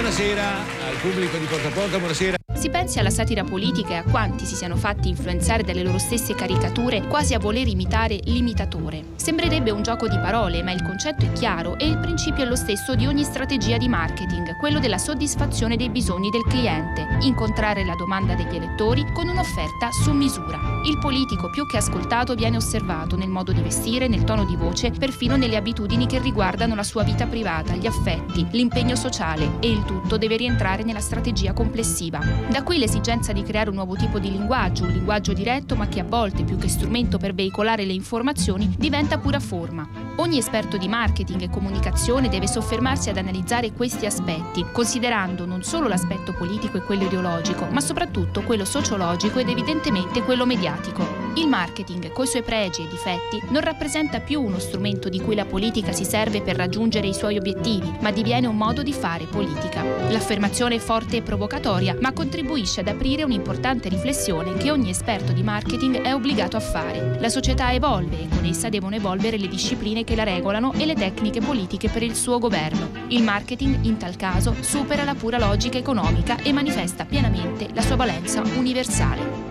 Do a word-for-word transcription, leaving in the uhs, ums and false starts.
buonasera al pubblico di Porta a Porta, buonasera. Si pensi alla satira politica e a quanti si siano fatti influenzare dalle loro stesse caricature, quasi a voler imitare l'imitatore. Sembrerebbe un gioco di parole, ma il concetto è chiaro e il principio è lo stesso di ogni strategia di marketing, quello della soddisfazione dei bisogni del cliente, incontrare la domanda degli elettori con un'offerta su misura. Il politico più che ascoltato viene osservato nel modo di vestire, nel tono di voce, perfino nelle abitudini che riguardano la sua vita privata, gli affetti, l'impegno sociale, e il tutto deve rientrare nella strategia complessiva. Da qui l'esigenza di creare un nuovo tipo di linguaggio, un linguaggio diretto ma che a volte, più che strumento per veicolare le informazioni, diventa pura forma. Ogni esperto di marketing e comunicazione deve soffermarsi ad analizzare questi aspetti, considerando non solo l'aspetto politico e quello ideologico, ma soprattutto quello sociologico ed evidentemente quello mediatico. Il marketing, coi suoi pregi e difetti, non rappresenta più uno strumento di cui la politica si serve per raggiungere i suoi obiettivi, ma diviene un modo di fare politica. L'affermazione è forte e provocatoria, ma contribuisce ad aprire un'importante riflessione che ogni esperto di marketing è obbligato a fare. La società evolve e con essa devono evolvere le discipline che la regolano e le tecniche politiche per il suo governo. Il marketing, in tal caso, supera la pura logica economica e manifesta pienamente la sua valenza universale.